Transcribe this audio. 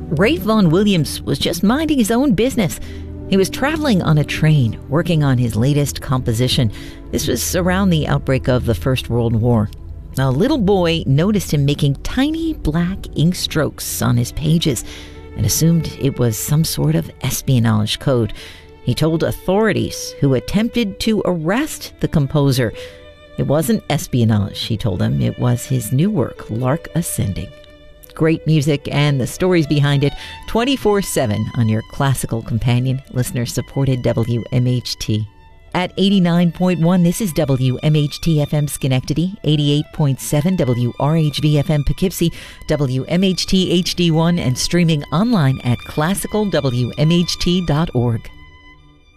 Rafe Vaughan Williams was just minding his own business. He was traveling on a train, working on his latest composition. This was around the outbreak of the First World War. A little boy noticed him making tiny black ink strokes on his pages and assumed it was some sort of espionage code. He told authorities, who attempted to arrest the composer. It wasn't espionage, he told them. It was his new work, Lark Ascending. Great music and the stories behind it 24/7 on your classical companion, listener-supported WMHT. At 89.1, this is WMHT FM Schenectady, 88.7 WRHV FM Poughkeepsie, WMHT HD1, and streaming online at classicalwmht.org.